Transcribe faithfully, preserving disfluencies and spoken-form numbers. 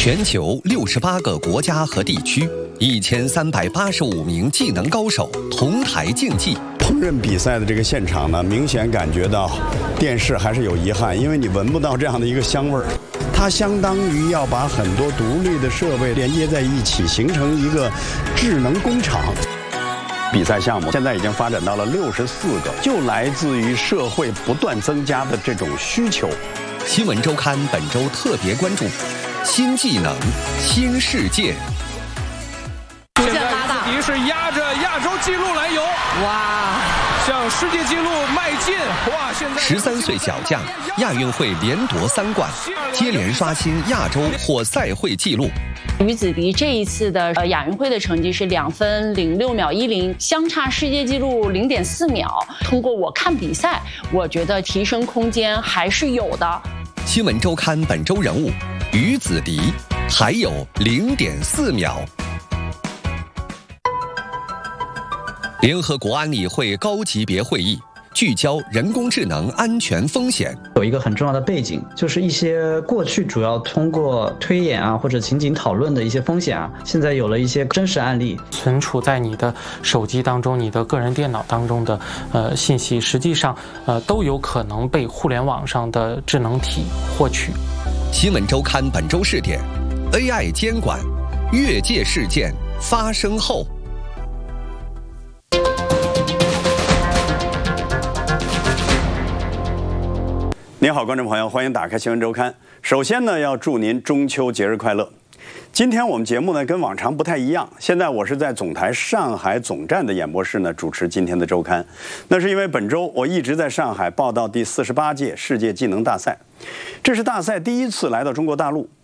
全球六十八个国家和地区，一千三百八十五名技能高手同台竞技。 烹饪比赛的这个现场呢，明显感觉到电视还是有遗憾，因为你闻不到这样的一个香味儿。它相当于要把很多独立的设备连接在一起，形成一个智能工厂。比赛项目现在已经发展到了六十四个，就来自于社会不断增加的这种需求。 新闻周刊本周特别关注新技能、新世界。 现在自己是压着亚洲纪录来游，哇，向世界纪录迈进，哇！现在十三岁小将，亚运会连夺三冠，接连刷新亚洲或赛会纪录。 于子迪这一次的呃亚运会的成绩是两分零六秒一零，相差世界纪录零点四秒。通过我看比赛，我觉得提升空间还是有的。 新闻周刊本周人物于子迪，还有零点四秒。联合国安理会高级别会议聚焦人工智能安全风险。 有一个很重要的背景，就是一些过去主要通过推演啊或者情景讨论的一些风险啊，现在有了一些真实案例。 存储在你的手机当中、你的个人电脑当中的呃信息，实际上呃都有可能被互联网上的智能体获取。 新闻周刊本周试点 A I 监管越界事件发生后。 您好，观众朋友，欢迎打开新闻周刊。首先呢，要祝您中秋节日快乐。今天我们节目呢跟往常不太一样，现在我是在总台上海总站的演播室呢主持今天的周刊。那是因为本周我一直在上海报道第四十八届世界技能大赛，这是大赛第一次来到中国大陆。